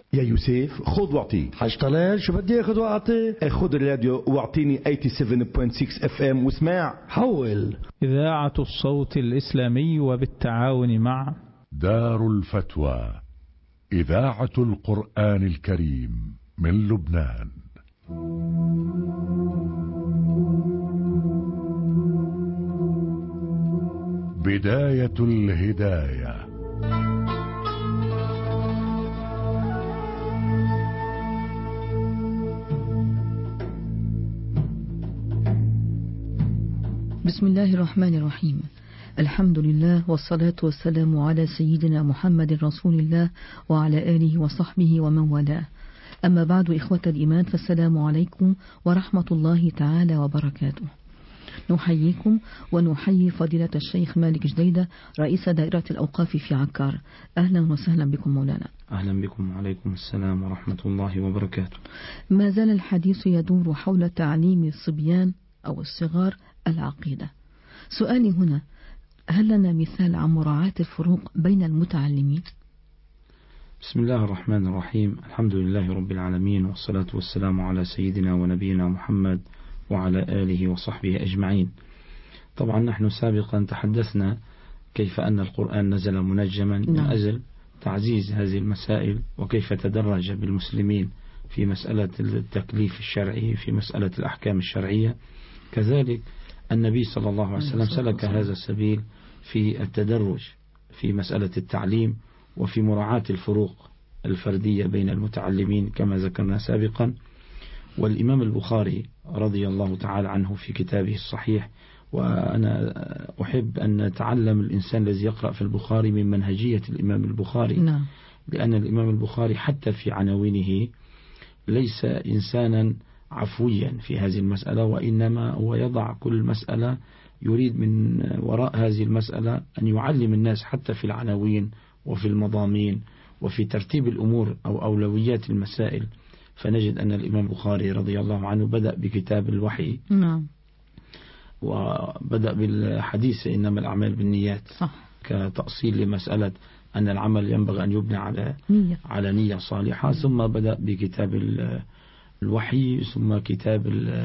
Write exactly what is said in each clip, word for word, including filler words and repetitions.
يا يوسف خذ واعطي. حاج طلال شو بدي اخذ واعطي؟ خذ الراديو واعطيني سبعة وثمانين فاصلة ستة اف ام واسمع. حول. إذاعة الصوت الإسلامي وبالتعاون مع دار الفتوى إذاعة القرآن الكريم من لبنان. بداية الهداية. بسم الله الرحمن الرحيم. الحمد لله والصلاة والسلام على سيدنا محمد رسول الله وعلى آله وصحبه ومن والاه. أما بعد، إخوة الإيمان، فالسلام عليكم ورحمة الله تعالى وبركاته. نحييكم ونحيي فضيلة الشيخ مالك جديدة رئيس دائرة الأوقاف في عكار. أهلا وسهلا بكم مولانا. أهلا بكم وعليكم السلام ورحمة الله وبركاته. ما زال الحديث يدور حول تعليم الصبيان أو الصغار العقيدة. سؤالي هنا، هل لنا مثال عن مراعاة الفروق بين المتعلمين؟ بسم الله الرحمن الرحيم. الحمد لله رب العالمين، والصلاة والسلام على سيدنا ونبينا محمد وعلى آله وصحبه أجمعين. طبعا نحن سابقا تحدثنا كيف أن القرآن نزل منجما من أجل تعزيز هذه المسائل، وكيف تدرج بالمسلمين في مسألة التكليف الشرعي، في مسألة الأحكام الشرعية. كذلك النبي صلى الله عليه وسلم سلك هذا السبيل في التدرج في مسألة التعليم وفي مراعاة الفروق الفردية بين المتعلمين كما ذكرنا سابقا. والإمام البخاري رضي الله تعالى عنه في كتابه الصحيح، وأنا أحب أن نتعلم الإنسان الذي يقرأ في البخاري من منهجية الإمام البخاري، نعم. لأن الإمام البخاري حتى في عناوينه ليس إنسانا عفويا في هذه المسألة، وإنما هو يضع كل مسألة يريد من وراء هذه المسألة أن يعلم الناس حتى في العناوين وفي المضامين وفي ترتيب الأمور أو أولويات المسائل. فنجد أن الإمام البخاري رضي الله عنه بدأ بكتاب الوحي، نعم. وبدأ بالحديث إنما الأعمال بالنيات، صح. كتأصيل لمسألة أن العمل ينبغي أن يبنى على نية, على نية صالحة. ثم بدأ بكتاب الوحي، ثم كتاب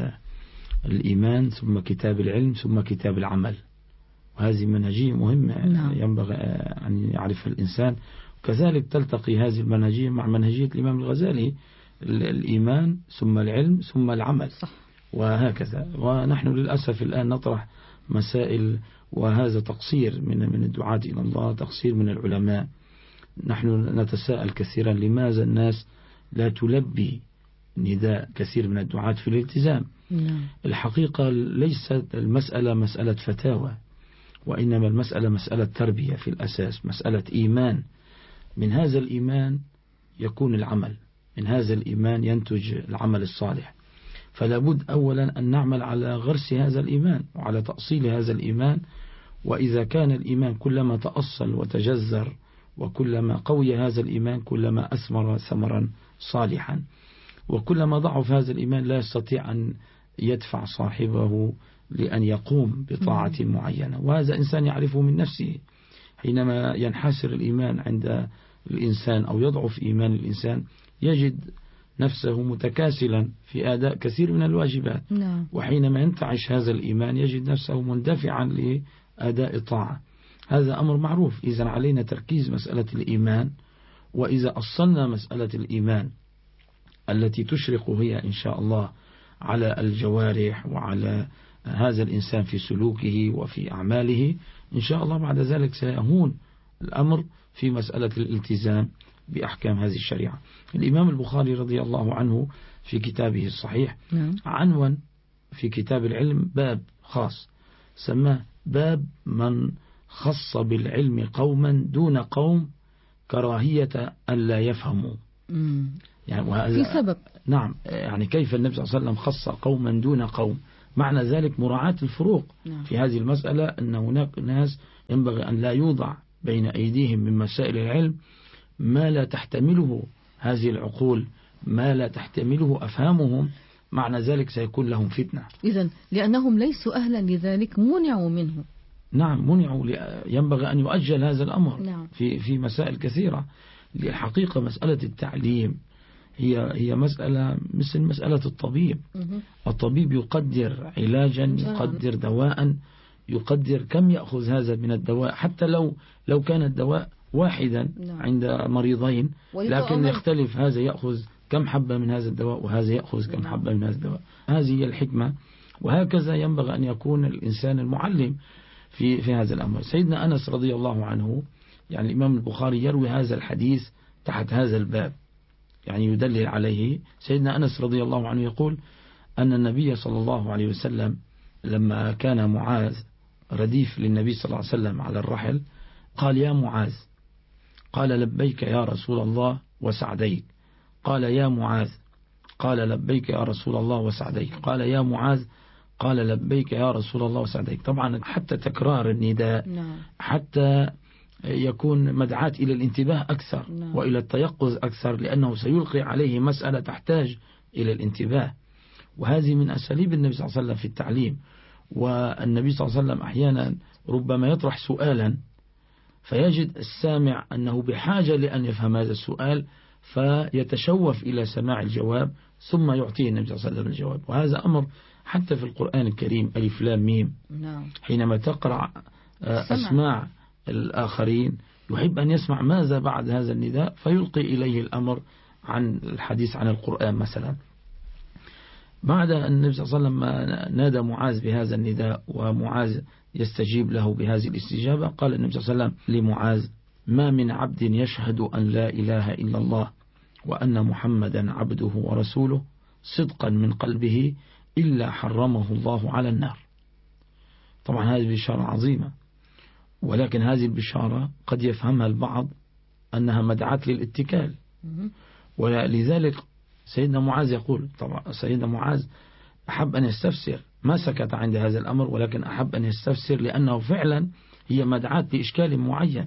الإيمان، ثم كتاب العلم، ثم كتاب العمل. وهذه منهجية مهمة، نعم. ينبغي أن يعرف الإنسان. وكذلك تلتقي هذه المنهجية مع منهجية الإمام الغزالي، الإيمان ثم العلم ثم العمل، صح. وهكذا. ونحن للأسف الآن نطرح مسائل، وهذا تقصير من من الدعاة إلى الله، تقصير من العلماء. نحن نتساءل كثيرا لماذا الناس لا تلبي نداء كثير من الدعاة في الالتزام. نعم. الحقيقة ليست المسألة مسألة فتاوى، وإنما المسألة مسألة تربية في الأساس، مسألة إيمان. من هذا الإيمان يكون العمل، من هذا الإيمان ينتج العمل الصالح. فلا بد أولا أن نعمل على غرس هذا الإيمان وعلى تأصيل هذا الإيمان. وإذا كان الإيمان كلما تأصل وتجذر وكلما قوي هذا الإيمان كلما أثمر ثمرا صالحا. وكلما ضعف هذا الإيمان لا يستطيع أن يدفع صاحبه لأن يقوم بطاعة معينة. وهذا إنسان يعرفه من نفسه. حينما ينحسر الإيمان عند الإنسان أو يضعف إيمان الإنسان يجد نفسه متكاسلا في أداء كثير من الواجبات، نعم. وحينما ينتعش هذا الإيمان يجد نفسه مندفعا لأداء الطاعة. هذا أمر معروف. إذن علينا تركيز مسألة الإيمان. وإذا أصلنا مسألة الإيمان التي تشرق هي إن شاء الله على الجوارح وعلى هذا الإنسان في سلوكه وفي أعماله، إن شاء الله بعد ذلك سيهون الأمر في مسألة الالتزام بأحكام هذه الشريعة. الإمام البخاري رضي الله عنه في كتابه الصحيح عنوان في كتاب العلم باب خاص سماه باب من خص بالعلم قوما دون قوم كراهية أن لا يفهموا. يعني وهذا في سبب، نعم. يعني كيف النبي صلى الله عليه وسلم خص قوما دون قوم، معنى ذلك مراعاة الفروق، نعم. في هذه المسألة أن هناك ناس ينبغي أن لا يوضع بين أيديهم من مسائل العلم ما لا تحتمله هذه العقول، ما لا تحتمله أفهامهم. معنى ذلك سيكون لهم فتنة. إذن لأنهم ليسوا أهلا لذلك منعوا منه. نعم منعوا. ينبغي أن يؤجل هذا الأمر، نعم. في في مسائل كثيرة. الحقيقة مسألة التعليم هي هي مسألة مثل مسألة الطبيب. الطبيب يقدر علاجا، يقدر دواء، يقدر كم يأخذ هذا من الدواء، حتى لو لو كان الدواء واحدا عند مريضين، لكن يختلف، هذا يأخذ كم حبة من هذا الدواء وهذا يأخذ كم حبة من هذا الدواء. هذه هي الحكمة، وهكذا ينبغي أن يكون الإنسان المعلم في في هذا الأمر. سيدنا أنس رضي الله عنه، يعني الإمام البخاري يروي هذا الحديث تحت هذا الباب، يعني يدلل عليه. سيدنا أنس رضي الله عنه يقول أن النبي صلى الله عليه وسلم لما كان معاذ رديف للنبي صلى الله عليه وسلم على الرحل قال: يا معاذ. قال: لبيك يا رسول الله وسعديك. قال: يا معاذ. قال: لبيك يا رسول الله وسعديك. قال: يا معاذ. قال: لبيك يا رسول الله وسعديك. طبعا حتى تكرار النداء حتى يكون مدعاة إلى الانتباه أكثر وإلى التيقظ أكثر، لأنه سيلقي عليه مسألة تحتاج إلى الانتباه. وهذه من أساليب النبي صلى الله عليه وسلم في التعليم. والنبي صلى الله عليه وسلم أحيانا ربما يطرح سؤالا فيجد السامع أنه بحاجة لأن يفهم هذا السؤال، فيتشوف إلى سماع الجواب ثم يعطيه النبي صلى الله عليه وسلم الجواب. وهذا أمر حتى في القرآن الكريم، ألف لام ميم، حينما تقرأ أسماع الآخرين يحب أن يسمع ماذا بعد هذا النداء، فيلقي إليه الأمر عن الحديث عن القرآن مثلا. بعد أن النبي صلى الله عليه وسلم نادى معاذ بهذا النداء ومعاذ يستجيب له بهذه الاستجابة، قال النبي صلى الله عليه وسلم لمعاذ: ما من عبد يشهد أن لا إله إلا الله وأن محمدا عبده ورسوله صدقا من قلبه إلا حرمه الله على النار. طبعا هذه بشارة عظيمة، ولكن هذه البشارة قد يفهمها البعض أنها مدعاة للاتكال، ولذلك سيدنا معاذ يقول، طبعا سيدنا معاذ أحب أن يستفسر، ما سكت عند هذا الأمر، ولكن أحب أن يستفسر لأنه فعلا هي مدعاة لإشكال معين.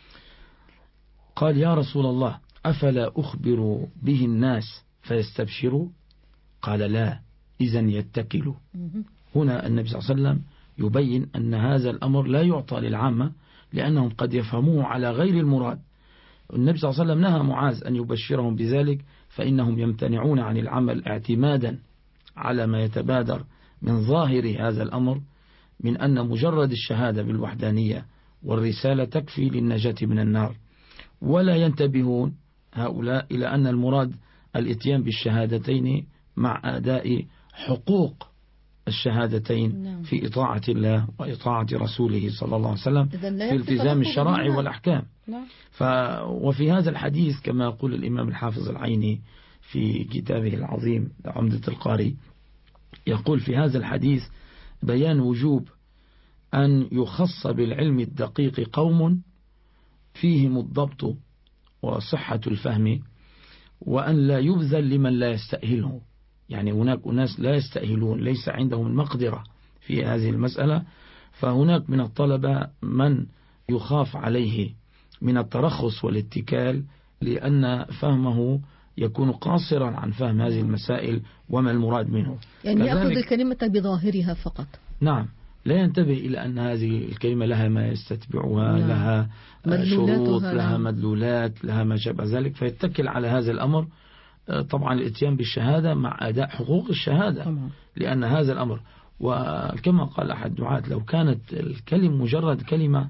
قال: يا رسول الله، أفلا أخبر به الناس فيستبشروا؟ قال: لا، إذن يتكلوا. هنا النبي صلى الله عليه وسلم يبين أن هذا الأمر لا يعطى للعامة، لأنهم قد يفهموه على غير المراد. النبي صلى الله عليه وسلم نهى معاذ أن يبشرهم بذلك، فإنهم يمتنعون عن العمل اعتمادا على ما يتبادر من ظاهر هذا الأمر، من أن مجرد الشهادة بالوحدانية والرسالة تكفي للنجاة من النار، ولا ينتبهون هؤلاء إلى أن المراد الاتيان بالشهادتين مع أداء حقوق الشهادتين في إطاعة الله وإطاعة رسوله صلى الله عليه وسلم في التزام الشرائع والأحكام. ف وفي هذا الحديث كما يقول الإمام الحافظ العيني في كتابه العظيم عمدة القاري، يقول في هذا الحديث بيان وجوب أن يخص بالعلم الدقيق قوم فيهم الضبط وصحة الفهم، وأن لا يبذل لمن لا يستأهله. يعني هناك أناس لا يستأهلون، ليس عندهم المقدرة في هذه المسألة، فهناك من الطلبة من يخاف عليه من الترخص والاتكال، لأن فهمه يكون قاصرا عن فهم هذه المسائل وما المراد منه. يعني يأخذ الكلمة بظاهرها فقط. نعم، لا ينتبه إلى أن هذه الكلمة لها ما يستتبعها، نعم. لها شروط، لها مدلولات، لها ما شابه ذلك، فيتكل على هذا الأمر. طبعا الاتيان بالشهادة مع أداء حقوق الشهادة، طبعا. لأن هذا الأمر، وكما قال أحد الدعاة، لو كانت الكلمة مجرد كلمة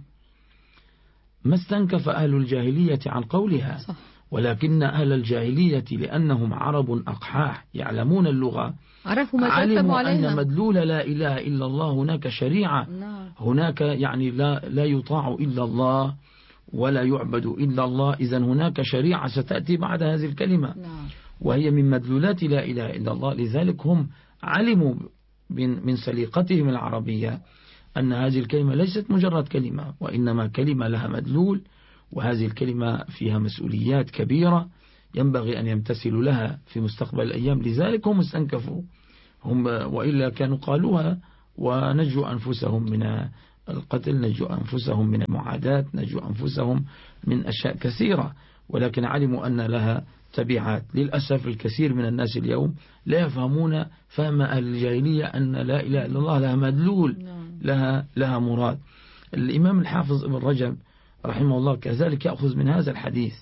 ما استنكف أهل الجاهلية عن قولها، صح. ولكن أهل الجاهلية لأنهم عرب أقحاح يعلمون اللغة، علموا أن مدلول لا إله إلا الله هناك شريعة، نعم. هناك يعني لا, لا يطاع إلا الله ولا يعبد إلا الله، إذن هناك شريعة ستأتي بعد هذه الكلمة، نعم. وهي من مدلولات لا إله إلا الله. لذلك هم علموا من سليقتهم العربية أن هذه الكلمة ليست مجرد كلمة، وإنما كلمة لها مدلول، وهذه الكلمة فيها مسؤوليات كبيرة ينبغي أن يمتثلوا لها في مستقبل الأيام. لذلك هم استنكفوا، هم وإلا كانوا قالوها ونجوا أنفسهم من القتل، نجوا أنفسهم من المعاداة، نجوا أنفسهم من أشياء كثيرة، ولكن علموا أن لها تبعات. للأسف الكثير من الناس اليوم لا يفهمون فهم أهل الجاهلية أن لا إله إلا الله لها مدلول، لها لها مراد. الإمام الحافظ ابن رجب رحمه الله كذلك يأخذ من هذا الحديث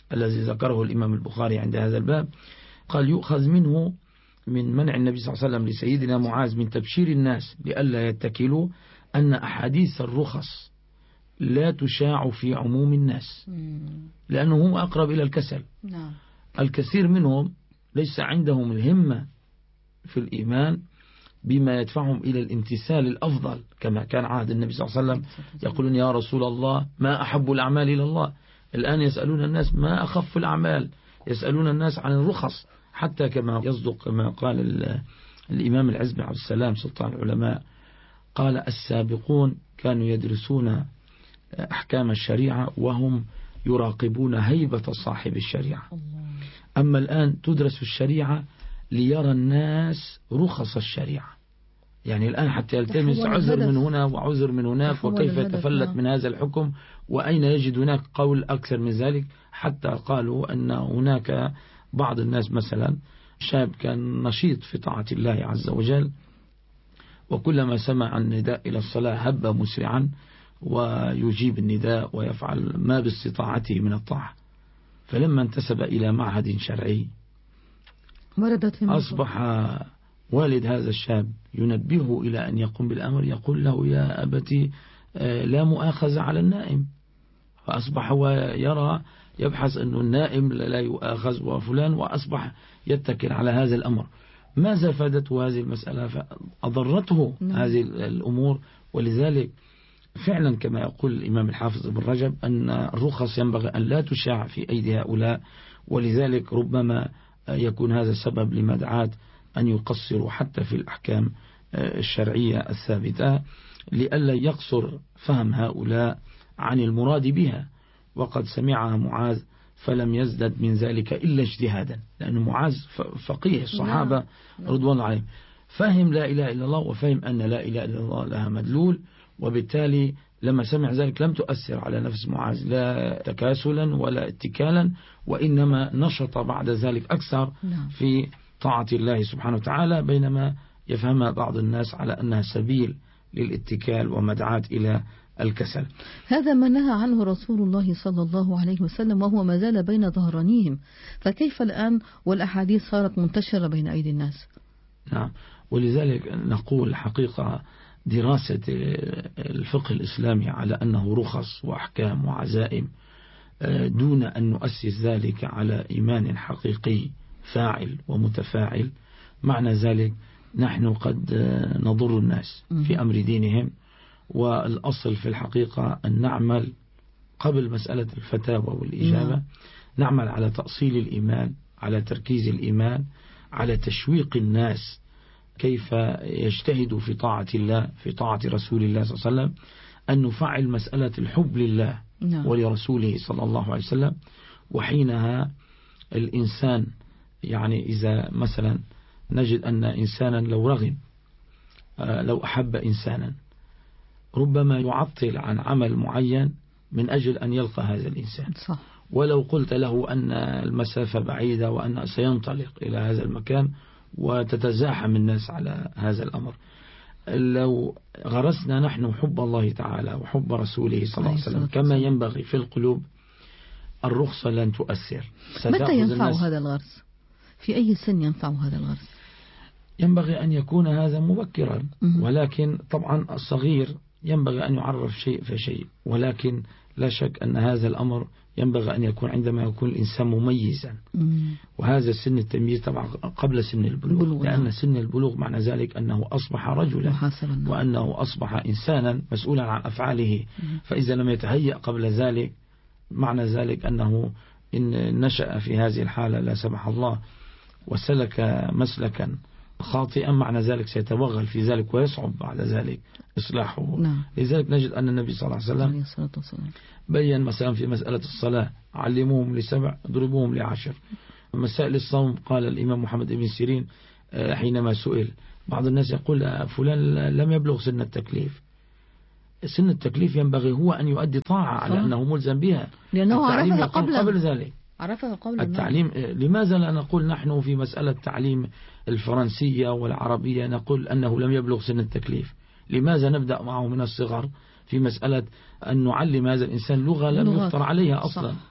الذي ذكره الإمام البخاري عند هذا الباب، قال يؤخذ منه من منع النبي صلى الله عليه وسلم لسيدنا معاذ من تبشير الناس لئلا يتكلوا أن أحاديث الرخص لا تشاع في عموم الناس، لأنه هو أقرب إلى الكسل. الكثير منهم ليس عندهم الهمة في الإيمان بما يدفعهم إلى الامتثال الأفضل، كما كان عهد النبي صلى الله عليه وسلم يقولون يا رسول الله ما أحب الأعمال إلى الله. الآن يسألون الناس ما أخف الأعمال، يسألون الناس عن الرخص، حتى كما يصدق كما قال الإمام العز بن عبد السلام سلطان العلماء، قال السابقون كانوا يدرسون أحكام الشريعة وهم يراقبون هيبة صاحب الشريعة. أما الآن تدرس الشريعة ليرى الناس رخص الشريعة، يعني الآن حتى يلتمس عذر من هنا وعذر من هناك، وكيف يتفلت من هذا الحكم، وأين يجد هناك قول أكثر من ذلك. حتى قالوا أن هناك بعض الناس مثلا شاب كان نشيط في طاعة الله عز وجل، وكلما سمع النداء إلى الصلاة هب مسرعا ويجيب النداء ويفعل ما باستطاعته من الطاعة، فلما انتسب إلى معهد شرعي أصبح والد هذا الشاب ينبهه إلى أن يقوم بالأمر، يقول له يا أبتي لا مؤاخذة على النائم، فأصبح هو يرى يبحث أن النائم لا يؤاخذ وفلان، وأصبح يتكل على هذا الأمر. ماذا فادته هذه المسألة؟ فأضرته هذه الأمور. ولذلك فعلا كما يقول الإمام الحافظ ابن رجب أن الرخص ينبغي أن لا تشاع في أيدي هؤلاء، ولذلك ربما يكون هذا سبب لمدعاة أن يقصروا حتى في الأحكام الشرعية الثابتة، لئلا يقصر فهم هؤلاء عن المراد بها. وقد سمعها معاذ فلم يزدد من ذلك إلا اجتهادا، لأن معاذ فقيه الصحابة رضوان الله عليهم، فهم لا إله إلا الله وفهم أن لا إله إلا الله لها مدلول، وبالتالي لما سمع ذلك لم تؤثر على نفس معاذ لا تكاسلا ولا اتكالا، وإنما نشط بعد ذلك أكثر في طاعة الله سبحانه وتعالى، بينما يفهمها بعض الناس على أنها سبيل للاتكال ومدعاة إلى الكسل. هذا ما نهى عنه رسول الله صلى الله عليه وسلم، وهو ما زال بين ظهرانيهم، فكيف الآن والأحاديث صارت منتشرة بين أيدي الناس؟ نعم، ولذلك نقول حقيقة دراسة الفقه الإسلامي على أنه رخص وأحكام وعزائم دون أن نؤسس ذلك على إيمان حقيقي فاعل ومتفاعل، معنى ذلك نحن قد نضر الناس في أمر دينهم. والأصل في الحقيقة أن نعمل قبل مسألة الفتاوى والإجابة، نعمل على تأصيل الإيمان، على تركيز الإيمان، على تشويق الناس كيف يجتهدوا في طاعة الله في طاعة رسول الله صلى الله عليه وسلم، أن نفعل مسألة الحب لله ولرسوله صلى الله عليه وسلم. وحينها الإنسان يعني إذا مثلا نجد أن إنسانا لو رغب لو أحب إنسانا ربما يعطل عن عمل معين من أجل أن يلقى هذا الإنسان، صح. ولو قلت له أن المسافة بعيدة وأن سينطلق إلى هذا المكان وتتزاحم الناس على هذا الأمر، لو غرسنا نحن حب الله تعالى وحب رسوله صلى الله عليه وسلم كما ينبغي في القلوب، الرخصة لن تؤثر. متى ينفع هذا الغرس؟ في أي سن ينفع هذا الغرس؟ ينبغي أن يكون هذا مبكرا، ولكن طبعا الصغير ينبغي أن يعرف شيء فشيء، ولكن لا شك أن هذا الأمر ينبغي أن يكون عندما يكون الإنسان مميزا، وهذا سن التمييز طبعا قبل سن البلوغ، لأن سن البلوغ معنى ذلك أنه أصبح رجلا وأنه أصبح إنسانا مسؤولا عن أفعاله. فإذا لم يتهيأ قبل ذلك معنى ذلك أنه إن نشأ في هذه الحالة لا سمح الله وسلك مسلكا خاطئا، معنى ذلك سيتوغل في ذلك ويصعب بعد ذلك إصلاحه. نعم. لذلك نجد أن النبي صلى الله عليه وسلم بيّن مثلا في مسألة الصلاة علموهم لسبع ضربوهم لعشر. مسائل الصوم قال الإمام محمد بن سيرين حينما سئل، بعض الناس يقول فلان لم يبلغ سن التكليف. سن التكليف ينبغي هو أن يؤدي طاعة على أنه ملزم بها، لأنه عرفها قبل, قبل ذلك عرفها قبل التعليم. لماذا لا نقول نحن في مسألة تعليم الفرنسية والعربية نقول أنه لم يبلغ سن التكليف؟ لماذا نبدأ معه من الصغر في مسألة أن نعلم هذا الإنسان لغة لم يفطر عليها أصلا؟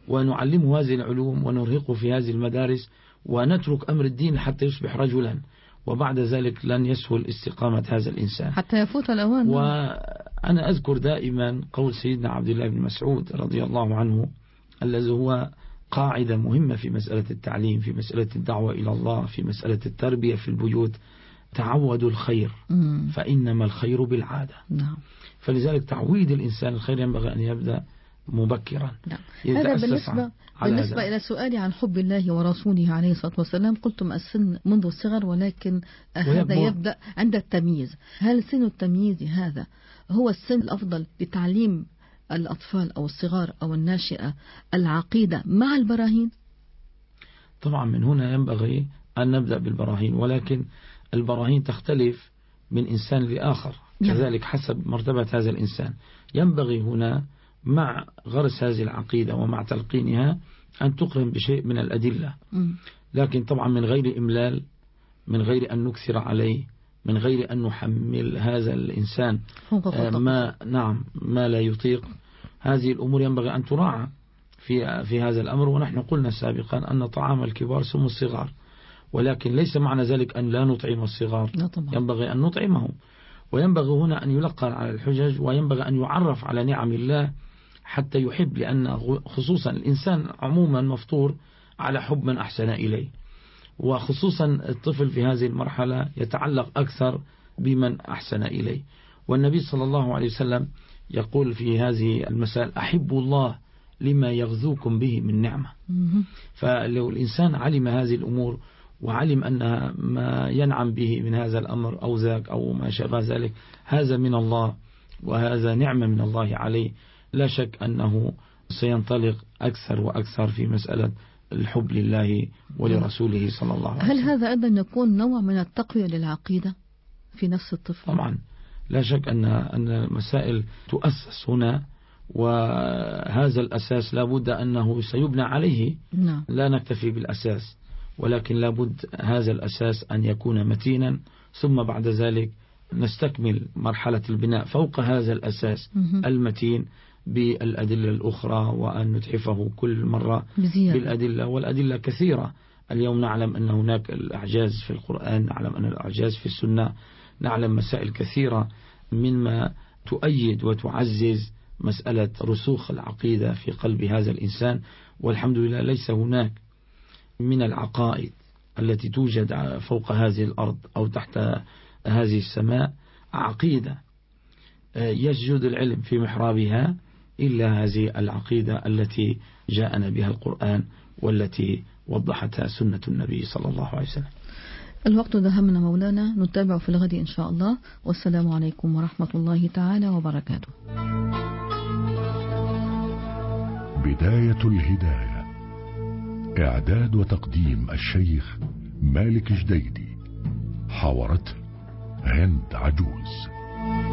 ونعلمه هذه العلوم ونرهقه في هذه المدارس، ونترك أمر الدين حتى يصبح رجلا، وبعد ذلك لن يسهل استقامة هذا الإنسان حتى يفوت الأوان. وأنا أذكر دائما قول سيدنا عبد الله بن مسعود رضي الله عنه الذي هو قاعدة مهمة في مسألة التعليم، في مسألة الدعوة إلى الله، في مسألة التربية في البيوت: تعودوا الخير فإنما الخير بالعادة. نعم. فلذلك تعويد الإنسان الخير ينبغي أن يبدأ مبكرا. نعم. هذا بالنسبة, بالنسبة إلى سؤالي عن حب الله ورسوله عليه الصلاة والسلام، قلتم السن منذ الصغر، ولكن هذا يبدأ عند التمييز. هل سن التمييز هذا هو السن الأفضل لتعليم الأطفال أو الصغار أو الناشئة العقيدة مع البراهين؟ طبعا من هنا ينبغي أن نبدأ بالبراهين، ولكن البراهين تختلف من إنسان لآخر، كذلك حسب مرتبة هذا الإنسان. ينبغي هنا مع غرس هذه العقيدة ومع تلقينها أن تقرن بشيء من الأدلة، لكن طبعا من غير إملال، من غير أن نكثر عليه، من غير أن نحمل هذا الإنسان ما نعم ما لا يطيق. هذه الأمور ينبغي أن تراعى في في هذا الأمر. ونحن قلنا سابقا أن طعام الكبار سم الصغار، ولكن ليس معنى ذلك أن لا نطعم الصغار، ينبغي أن نطعمهم، وينبغي هنا أن يلقى على الحجج، وينبغي أن يعرف على نعم الله حتى يحب، لأن خصوصا الإنسان عموما مفطور على حب من أحسن إليه، وخصوصا الطفل في هذه المرحلة يتعلق أكثر بمن أحسن إليه. والنبي صلى الله عليه وسلم يقول في هذه المسائل: أحبوا الله لما يغذوكم به من نعمة. فلو الإنسان علم هذه الأمور وعلم أن ما ينعم به من هذا الأمر أو ذاك أو ما شابه ذلك هذا من الله وهذا نعمة من الله عليه، لا شك أنه سينطلق أكثر وأكثر في مسألة الحب لله ولرسوله صلى الله عليه وسلم. هل هذا أيضا يكون نوع من التقوية للعقيدة في نفس الطفل؟ طبعا لا شك أن أن المسائل تؤسس هنا، وهذا الأساس لابد أنه سيبنى عليه. نعم. لا نكتفي بالأساس، ولكن لابد هذا الأساس أن يكون متينا، ثم بعد ذلك نستكمل مرحلة البناء فوق هذا الأساس المتين بالأدلة الأخرى، وأن نتحفه كل مرة بزيادة. بالأدلة، والأدلة كثيرة. اليوم نعلم أن هناك الأعجاز في القرآن، نعلم أن الأعجاز في السنة، نعلم مسائل كثيرة مما تؤيد وتعزز مسألة رسوخ العقيدة في قلب هذا الإنسان. والحمد لله ليس هناك من العقائد التي توجد فوق هذه الأرض أو تحت هذه السماء عقيدة يسجد العلم في محرابها إلا هذه العقيدة التي جاءنا بها القرآن والتي وضحتها سنة النبي صلى الله عليه وسلم. الوقت دهمنا مولانا، نتابع في الغد إن شاء الله، والسلام عليكم ورحمة الله تعالى وبركاته. بداية الهداية، إعداد وتقديم الشيخ مالك جديدي، حاورته هند عجوز.